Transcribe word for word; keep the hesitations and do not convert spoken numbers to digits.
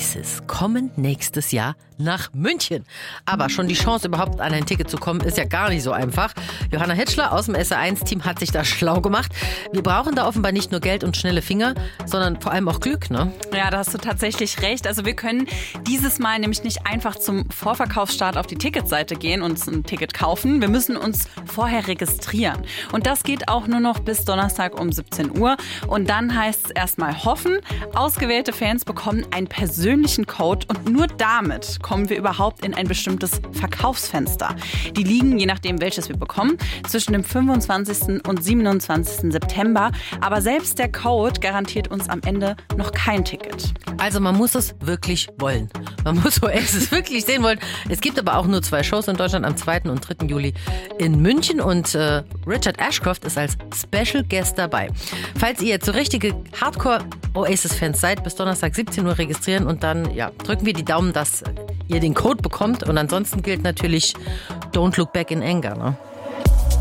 Oasis kommen nächstes Jahr nach München. Aber schon die Chance, überhaupt an ein Ticket zu kommen, ist ja gar nicht so einfach. Johanna Hitschler aus dem S R eins Team hat sich da schlau gemacht. Wir brauchen da offenbar nicht nur Geld und schnelle Finger, sondern vor allem auch Glück, ne? Ja, da hast du tatsächlich recht. Also wir können dieses Mal nämlich nicht einfach zum Vorverkaufsstart auf die Ticketseite gehen und uns ein Ticket kaufen. Wir müssen uns vorher registrieren. Und das geht auch nur noch bis Donnerstag um siebzehn Uhr. Und dann heißt es erstmal hoffen. Ausgewählte Fans bekommen einen persönlichen Code und nur damit kommen wir überhaupt in ein bestimmtes Verkaufsfenster. Die liegen, je nachdem welches wir bekommen, zwischen dem fünfundzwanzigsten und siebenundzwanzigsten September. Aber selbst der Code garantiert uns am Ende noch kein Ticket. Also man muss es wirklich wollen. Man muss Oasis wirklich sehen wollen. Es gibt aber auch nur zwei Shows in Deutschland am zweiten und dritten Juli in München und äh, Richard Ashcroft ist als Special Guest dabei. Falls ihr jetzt so richtige Hardcore-Oasis-Fans seid, bis Donnerstag siebzehn Uhr registrieren und dann ja, drücken wir die Daumen, dass ihr den Code bekommt und ansonsten gilt natürlich Don't look back in anger, ne?